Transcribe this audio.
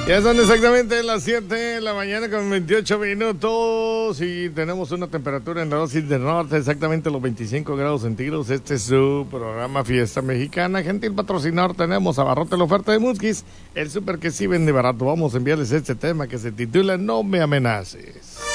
Ya son exactamente las 7 de la mañana con 28 minutos y tenemos una temperatura en la dosis del norte, exactamente los 25 grados centígrados. Este es su programa Fiesta Mexicana. Gentil patrocinador tenemos Abarrote la oferta de Musquis, el súper que sí vende barato. Vamos a enviarles este tema que se titula No me amenaces.